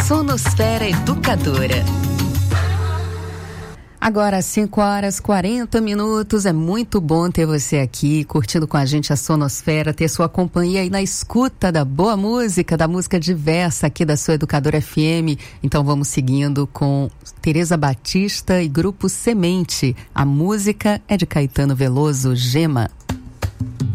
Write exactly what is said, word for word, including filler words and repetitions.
Sonosfera Educadora. Agora, cinco horas e quarenta minutos, é muito bom ter você aqui, curtindo com a gente a Sonosfera, ter sua companhia aí na escuta da boa música, da música diversa aqui da sua Educadora F M. Então vamos seguindo com Tereza Batista e Grupo Semente. A música é de Caetano Veloso, Gema.